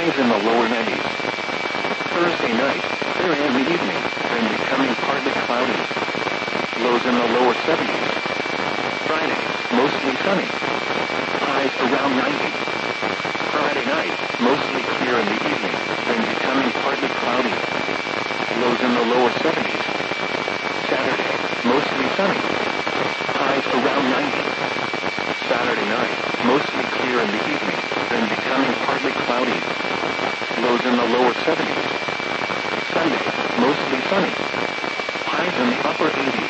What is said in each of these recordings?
highs in the lower 90s. Thursday night, clear in the evening, then becoming partly cloudy. Lows in the lower 70s. Friday, mostly sunny. Highs around 90. Friday night, mostly clear in the evening, then becoming partly cloudy. Lows in the lower 70s. Saturday, mostly sunny. Highs around 90. Saturday night, mostly clear in the evening, then becoming partly cloudy. Lows in the lower 70s. Sunday, mostly sunny. Highs in the upper 80s.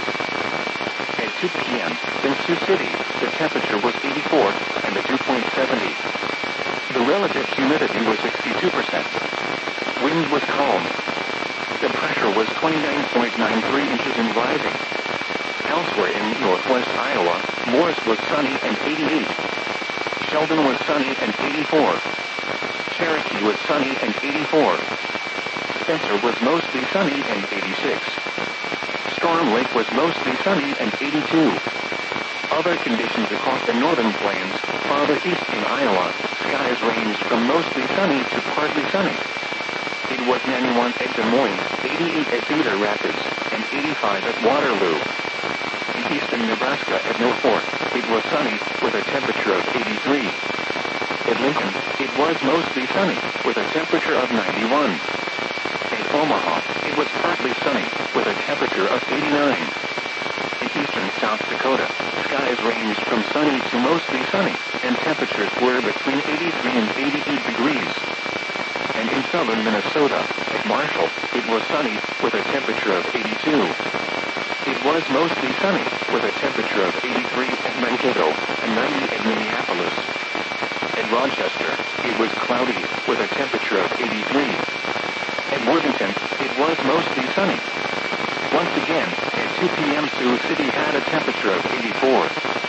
At 2 p.m., in Sioux City, the temperature was 84 and the dew point 70. The relative humidity was 62%. Wind was calm. The pressure was 29.93 inches and rising. Elsewhere in northwest Iowa, Morris was sunny and 88. Sheldon was sunny and 84. Cherokee was sunny and 84. Spencer was mostly sunny and 86. Storm Lake was mostly sunny and 82. Other conditions across the northern plains, farther east in Iowa, skies ranged from mostly sunny to partly sunny. It was 91 at Des Moines, 88 at Cedar Rapids, and 85 at Waterloo. In eastern Nebraska at Mill Fork, it was sunny, with a temperature of 83. At Lincoln, it was mostly sunny, with a temperature of 91. At Omaha, it was partly sunny, with a temperature of 89. In eastern South Dakota, skies ranged from sunny to mostly sunny, and temperatures were between 83 and 88 degrees. And in southern Minnesota, at Marshall, it was sunny, with a temperature of 82. It was mostly sunny, with a temperature of 83 at Mankato, and 90 at Minneapolis. At Rochester, it was cloudy, with a temperature of 83. At Worthington, it was mostly sunny. Once again, at 2 p.m. Sioux City had a temperature of 84.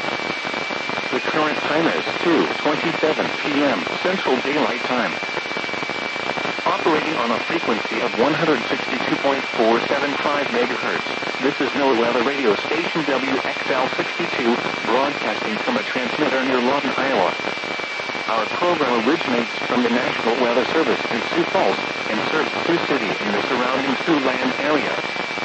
The current time is 2:27 p.m. Central Daylight Time. Operating on a frequency of 162.475 megahertz, this is NOAA Weather Radio Station WXL62, broadcasting from a transmitter near Lawton, Iowa. Our program originates from the National Weather Service in Sioux Falls and serves Sioux City and the surrounding Siouxland area.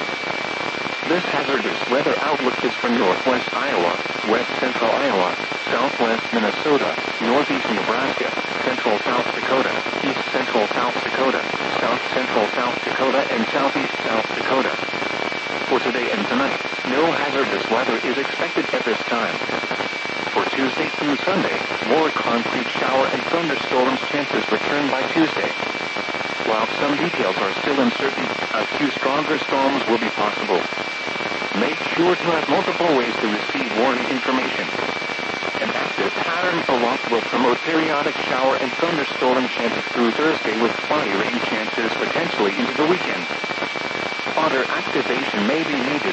This hazardous weather outlook is for northwest Iowa, west central Iowa, southwest Minnesota, northeast Nebraska, central South Dakota, east central South Dakota, south central South Dakota, and southeast South Dakota. For today and tonight, no hazardous weather is expected at this time. For Tuesday through Sunday, more concrete shower and thunderstorms chances return by Tuesday. While some details are still uncertain, a few stronger storms will be possible. Make sure to have multiple ways to receive warning information. An active pattern aloft will promote periodic shower and thunderstorm chances through Thursday with spotty rain chances potentially into the weekend. Other activation may be needed.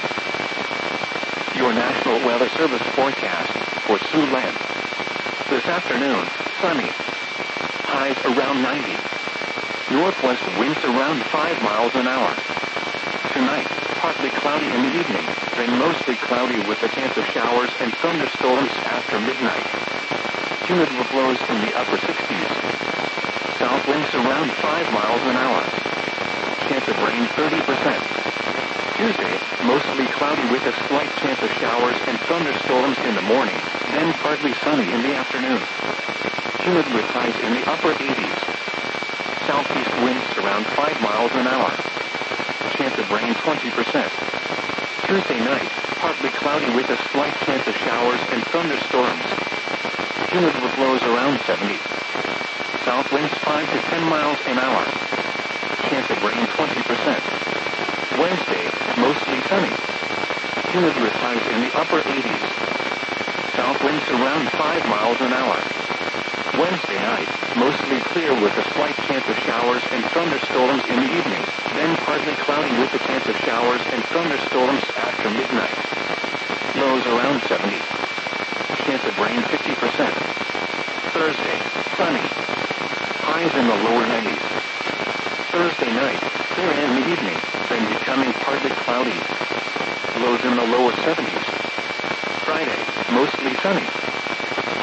Your National Weather Service forecast for Siouxland. This afternoon, sunny. Highs around 90. Northwest winds around 5 miles an hour. Tonight, partly cloudy in the evening, then mostly cloudy with a chance of showers and thunderstorms after midnight. Humid flows in the upper 60s. South winds around 5 miles an hour. Chance of rain 30%. Tuesday, mostly cloudy with a slight chance of showers and thunderstorms in the morning, then partly sunny in the afternoon. Humid with highs in the upper 80s. Southeast winds around 5 miles an hour. Chance of rain 20%. Tuesday night, partly cloudy with a slight chance of showers and thunderstorms. Humid flows around 70. South winds 5 to 10 miles an hour. Chance of rain 20%. Wednesday, mostly sunny. Humid with highs in the upper 80s. South winds around 5 miles an hour. Wednesday night, mostly clear with a slight chance of showers and thunderstorms in the evening, then partly cloudy with a chance of showers and thunderstorms after midnight. Lows around 70. Chance of rain 50%. Thursday, sunny. Highs in the lower 90s. Thursday night, clear in the evening, then becoming partly cloudy. Lows in the lower 70s. Friday, mostly sunny.